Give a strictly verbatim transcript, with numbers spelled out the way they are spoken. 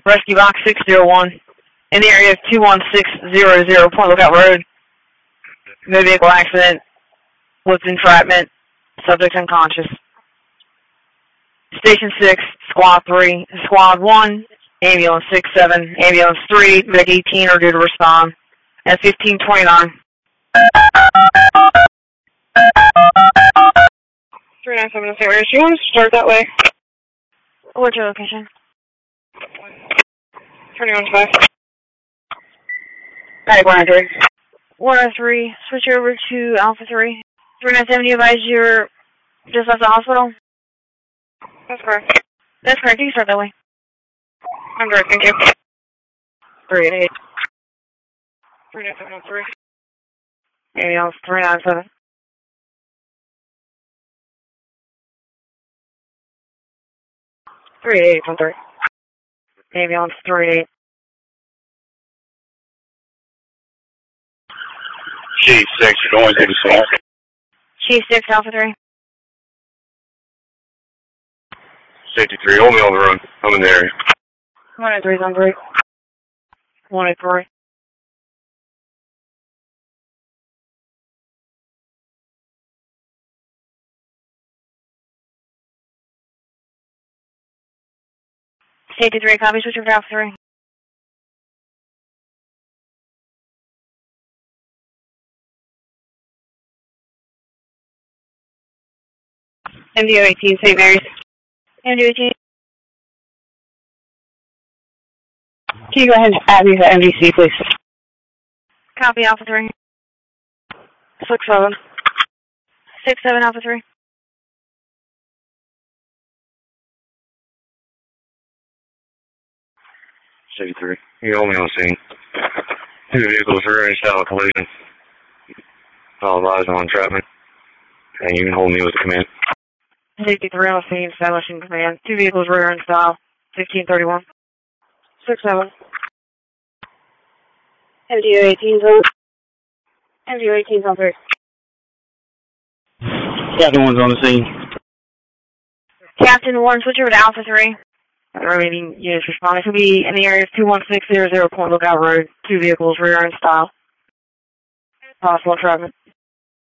Rescue Box six zero one in the area of two one six zero zero Point Lookout Road. No vehicle accident with entrapment. Subject unconscious. Station six, Squad three, Squad one, Ambulance six seven, Ambulance three, Medic eighteen are due to respond at fifteen twenty-nine. three nine seven, do you want to start that way? What's your location? twenty-one five. Alright, one oh three. one oh three, switch over to Alpha three. three nine seven, you advise you're just left the hospital? That's correct. That's correct, you can start that way. I'm direct, thank you. three eight eight. three nine seven oh three. Ambulance three nine seven. three eight eight one three. Ambulance three eight. Chief six, you're going to the scene. Chief six, Alpha three. Safety three, hold me on the run. I'm in the area. one oh three is on break. one oh three. Safety three, copy, switch over to Alpha three. M D O eighteen, Saint Mary's. M D O eighteen. Can you go ahead and add me to M D C, please? Copy, Alpha three. six seven. six seven, Alpha three. Safety three, you hold me on the scene. Two vehicles rear end style collision. All eyes on entrapment. And you can hold me with the command. Safety three on the scene, establishing command. Two vehicles rear end style. fifteen thirty-one. six seven. M D O eighteen on. M D O eighteen on three. Captain one's on the scene. Captain one, switch over to Alpha three. The remaining units responding to be in the area of two one six zero zero Point Lookout Road. Two vehicles rear end style. Possible entrapment.